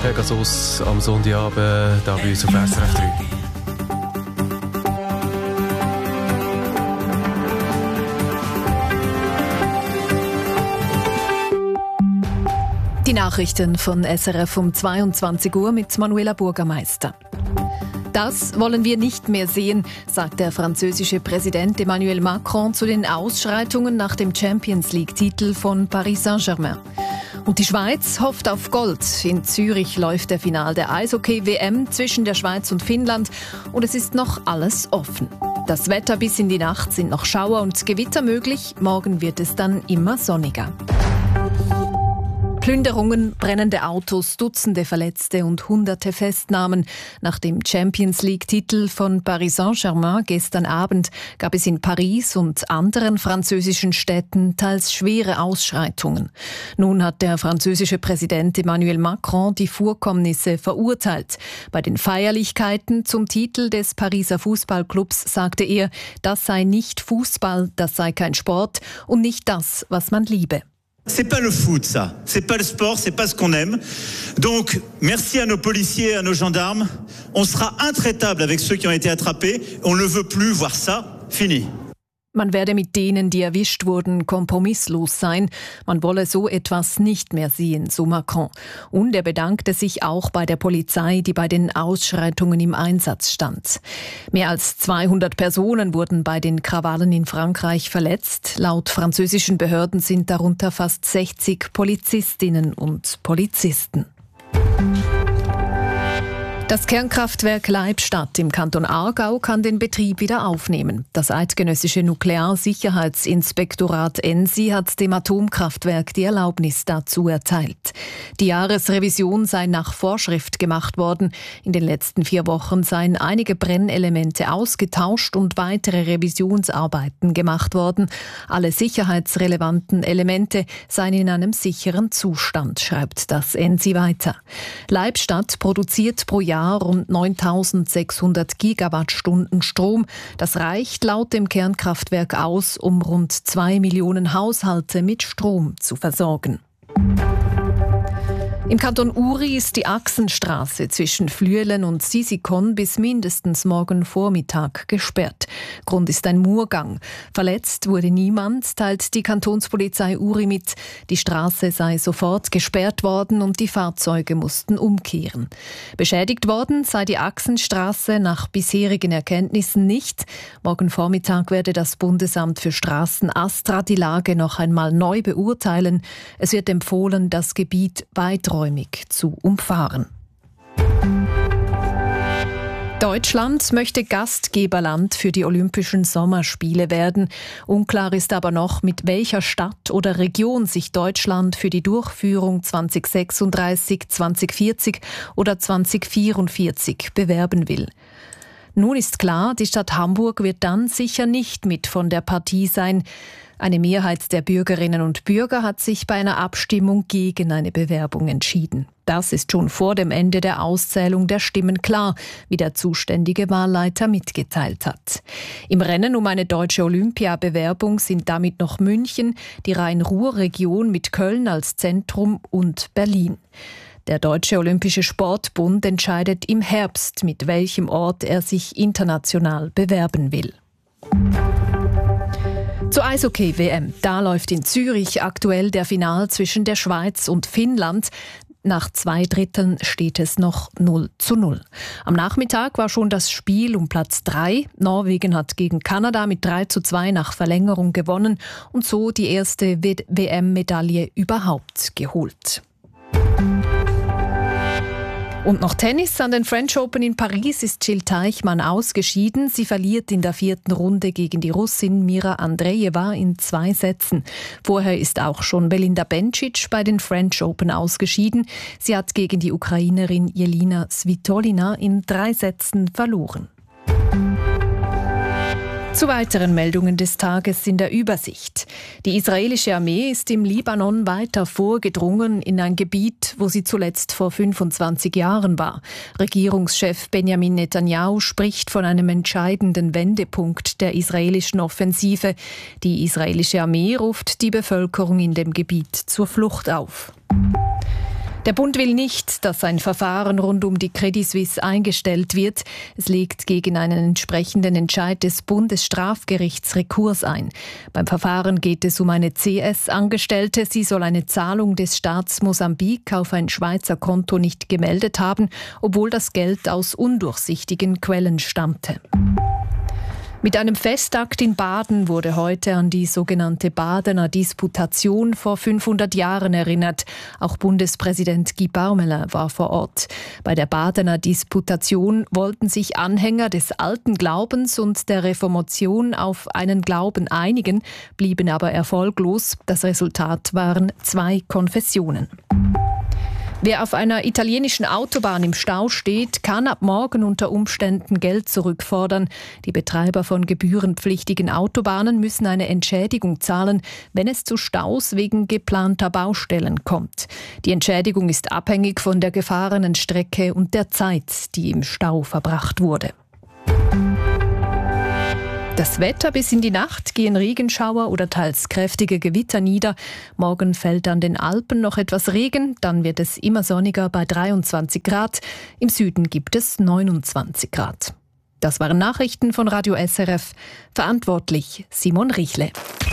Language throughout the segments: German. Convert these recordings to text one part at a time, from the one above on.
Pegasus am Sonntagabend hier bei uns auf SRF 3. Die Nachrichten von SRF um 22 Uhr mit Manuela Bürgermeister. Das wollen wir nicht mehr sehen, sagt der französische Präsident Emmanuel Macron zu den Ausschreitungen nach dem Champions-League-Titel von Paris Saint-Germain. Und die Schweiz hofft auf Gold. In Zürich läuft der Finale der Eishockey-WM zwischen der Schweiz und Finnland und es ist noch alles offen. Das Wetter bis in die Nacht sind noch Schauer und Gewitter möglich. Morgen wird es dann immer sonniger. Plünderungen, brennende Autos, Dutzende Verletzte und Hunderte Festnahmen. Nach dem Champions-League-Titel von Paris Saint-Germain gestern Abend gab es in Paris und anderen französischen Städten teils schwere Ausschreitungen. Nun hat der französische Präsident Emmanuel Macron die Vorkommnisse verurteilt. Bei den Feierlichkeiten zum Titel des Pariser Fußballclubs sagte er, das sei nicht Fußball, das sei kein Sport und nicht das, was man liebe. C'est pas le foot, ça. C'est pas le sport, c'est pas ce qu'on aime. Donc, merci à nos policiers, à nos gendarmes. On sera intraitable avec ceux qui ont été attrapés. On ne veut plus voir ça. Fini. Man werde mit denen, die erwischt wurden, kompromisslos sein. Man wolle so etwas nicht mehr sehen, so Macron. Und er bedankte sich auch bei der Polizei, die bei den Ausschreitungen im Einsatz stand. Mehr als 200 Personen wurden bei den Krawallen in Frankreich verletzt. Laut französischen Behörden sind darunter fast 60 Polizistinnen und Polizisten. Das Kernkraftwerk Leibstadt im Kanton Aargau kann den Betrieb wieder aufnehmen. Das eidgenössische Nuklearsicherheitsinspektorat ENSI hat dem Atomkraftwerk die Erlaubnis dazu erteilt. Die Jahresrevision sei nach Vorschrift gemacht worden. In den letzten 4 Wochen seien einige Brennelemente ausgetauscht und weitere Revisionsarbeiten gemacht worden. Alle sicherheitsrelevanten Elemente seien in einem sicheren Zustand, schreibt das ENSI weiter. Leibstadt produziert pro Jahr rund 9.600 Gigawattstunden Strom. Das reicht laut dem Kernkraftwerk aus, um rund 2 Millionen Haushalte mit Strom zu versorgen. Im Kanton Uri ist die Achsenstraße zwischen Flüelen und Sisikon bis mindestens morgen Vormittag gesperrt. Grund ist ein Murgang. Verletzt wurde niemand, teilt die Kantonspolizei Uri mit. Die Straße sei sofort gesperrt worden und die Fahrzeuge mussten umkehren. Beschädigt worden sei die Achsenstraße nach bisherigen Erkenntnissen nicht. Morgen Vormittag werde das Bundesamt für Straßen ASTRA die Lage noch einmal neu beurteilen. Es wird empfohlen, das Gebiet weiträumig zu umfahren. Deutschland möchte Gastgeberland für die Olympischen Sommerspiele werden. Unklar ist aber noch, mit welcher Stadt oder Region sich Deutschland für die Durchführung 2036, 2040 oder 2044 bewerben will. Nun ist klar, die Stadt Hamburg wird dann sicher nicht mit von der Partie sein. Eine Mehrheit der Bürgerinnen und Bürger hat sich bei einer Abstimmung gegen eine Bewerbung entschieden. Das ist schon vor dem Ende der Auszählung der Stimmen klar, wie der zuständige Wahlleiter mitgeteilt hat. Im Rennen um eine deutsche Olympiabewerbung sind damit noch München, die Rhein-Ruhr-Region mit Köln als Zentrum und Berlin. Der Deutsche Olympische Sportbund entscheidet im Herbst, mit welchem Ort er sich international bewerben will. Zur Eishockey-WM. Da läuft in Zürich aktuell der Final zwischen der Schweiz und Finnland. Nach 2 Dritteln steht es noch 0:0. Am Nachmittag war schon das Spiel um Platz 3. Norwegen hat gegen Kanada mit 3:2 nach Verlängerung gewonnen und so die erste WM-Medaille überhaupt geholt. Und noch Tennis. An den French Open in Paris ist Jill Teichmann ausgeschieden. Sie verliert in der 4. Runde gegen die Russin Mira Andreeva in 2 Sätzen. Vorher ist auch schon Belinda Bencic bei den French Open ausgeschieden. Sie hat gegen die Ukrainerin Jelena Svitolina in 3 Sätzen verloren. Zu weiteren Meldungen des Tages in der Übersicht. Die israelische Armee ist im Libanon weiter vorgedrungen in ein Gebiet, wo sie zuletzt vor 25 Jahren war. Regierungschef Benjamin Netanyahu spricht von einem entscheidenden Wendepunkt der israelischen Offensive. Die israelische Armee ruft die Bevölkerung in dem Gebiet zur Flucht auf. Der Bund will nicht, dass ein Verfahren rund um die Credit Suisse eingestellt wird. Es legt gegen einen entsprechenden Entscheid des Bundesstrafgerichts Rekurs ein. Beim Verfahren geht es um eine CS-Angestellte. Sie soll eine Zahlung des Staats Mosambik auf ein Schweizer Konto nicht gemeldet haben, obwohl das Geld aus undurchsichtigen Quellen stammte. Mit einem Festakt in Baden wurde heute an die sogenannte Badener Disputation vor 500 Jahren erinnert. Auch Bundespräsident Guy Parmelin war vor Ort. Bei der Badener Disputation wollten sich Anhänger des alten Glaubens und der Reformation auf einen Glauben einigen, blieben aber erfolglos. Das Resultat waren 2 Konfessionen. Wer auf einer italienischen Autobahn im Stau steht, kann ab morgen unter Umständen Geld zurückfordern. Die Betreiber von gebührenpflichtigen Autobahnen müssen eine Entschädigung zahlen, wenn es zu Staus wegen geplanter Baustellen kommt. Die Entschädigung ist abhängig von der gefahrenen Strecke und der Zeit, die im Stau verbracht wurde. Das Wetter: bis in die Nacht gehen Regenschauer oder teils kräftige Gewitter nieder. Morgen fällt an den Alpen noch etwas Regen, dann wird es immer sonniger bei 23 Grad. Im Süden gibt es 29 Grad. Das waren Nachrichten von Radio SRF. Verantwortlich Simon Richle.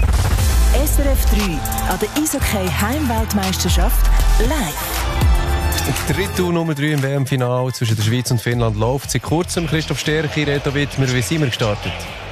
SRF 3 an der Eishockey-Heimweltmeisterschaft live. Die dritte Nummer 3 im WM-Final zwischen der Schweiz und Finnland läuft seit kurzem. Christoph Stärchi, Reto Wittmer, wie sind wir gestartet?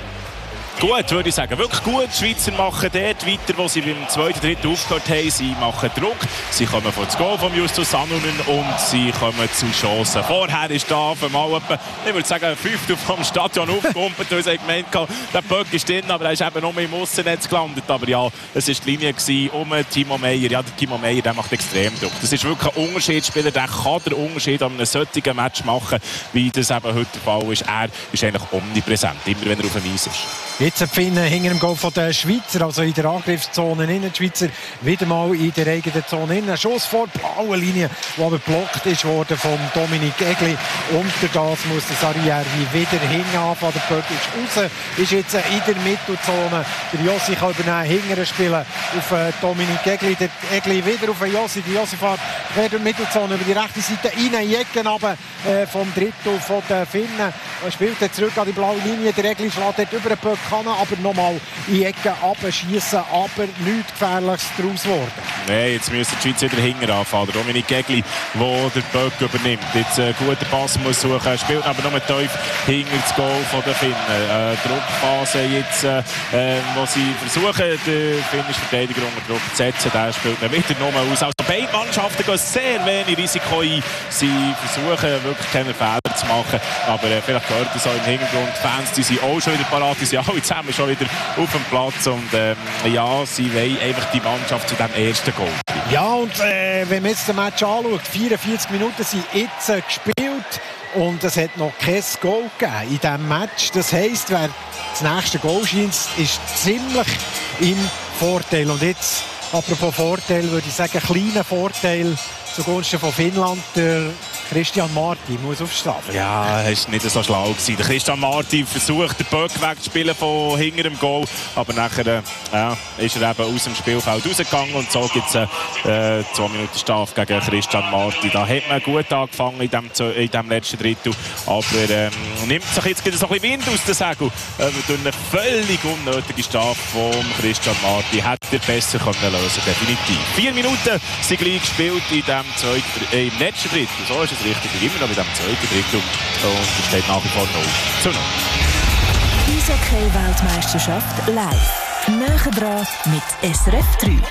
Gut, würde ich sagen. Wirklich gut. Die Schweizer machen dort weiter, wo sie beim 2. und 3. aufgehört haben. Sie machen Druck. Sie kommen vor das Goal von Justus Sanonen und sie kommen zu Chancen. Vorher ist da mal etwa, ich würde sagen, 5 vom Stadion aufgekumpelt, weil sie gemeint haben, der Böck ist drin, aber er ist eben nur im Aussennetz gelandet. Aber ja, es war die Linie um Timo Meyer. Ja, der Timo Meyer, der macht extrem Druck. Das ist wirklich ein Unterschiedsspieler, der kann den Unterschied an einem solchen Match machen, wie das eben heute der Fall ist. Er ist eigentlich omnipräsent, immer wenn er auf dem Eis ist. Jetzt die Finnen hinter dem Goal der Schweizer, also in der Angriffszone. Die Schweizer wieder mal in der eigenen Zone. Ein Schuss vor der blauen Linie, die aber geblockt ist worden von Dominik Egli. Unter das muss der Sarrieri wieder hinten anfangen. Der Böck ist raus, ist jetzt in der Mittelzone. Der Jossi kann übernehmen, hinten spielen auf Dominik Egli. Der Egli wieder auf den Jossi. Der Jossi fährt quer durch die Mittelzone über die rechte Seite rein, in die Ecken runter, vom Drittel von den Finnen. Er spielt jetzt zurück an die blaue Linie. Der Egli schlägt dort über den Böck, kann aber nochmal in die Ecke abschießen, aber nichts Gefährliches daraus geworden. Nein, jetzt müssen die Schweiz wieder hinten anfangen. Dominik Egli, der den Böck übernimmt. Jetzt einen guten Pass muss suchen, spielt aber nur tief hinter das Goal von den Finnen. Druckphase jetzt, wo sie versuchen, den finnischen Verteidiger unter Druck zu setzen. Der spielt man wieder nochmal aus. Also beide Mannschaften gehen sehr wenig Risiko ein. Sie versuchen wirklich keine Fehler zu machen, aber vielleicht gehört es auch im Hintergrund. Die Fans, die sind auch schon wieder parat, die sind alle zusammen schon wieder auf dem Platz und ja, sie wollen einfach die Mannschaft zu dem ersten Goal. Ja, und wenn man jetzt den Match anschaut, 44 Minuten sind jetzt gespielt und es hat noch kein Goal gegeben in diesem Match. Das heisst, wer das nächste Goal schießt, ist ziemlich im Vorteil. Und jetzt, apropos Vorteil, würde ich sagen, kleiner Vorteil zugunsten von Finnland. Der Christian Marti muss aufstrafen. Ja, er war nicht so schlau gewesen. Der Christian Marti versucht, den Böck wegzuspielen von hinter dem Goal, aber nachher ist er eben aus dem Spielfeld rausgegangen und so gibt es 2 Minuten Strafe gegen Christian Marti. Da hat man gut angefangen in dem letzten Drittel, aber nimmt sich jetzt so ein bisschen Wind aus den Segeln durch eine völlig unnötige Strafe von Christian Marti. Hätte er besser können lösen, definitiv. 4 Minuten sind gleich gespielt in dem im letzten Drittel. So ist es richtig, immer noch mit dem 2. Drittel und es steht nach wie vor 0:0. Eishockey-Weltmeisterschaft live. Näher dran mit SRF 3.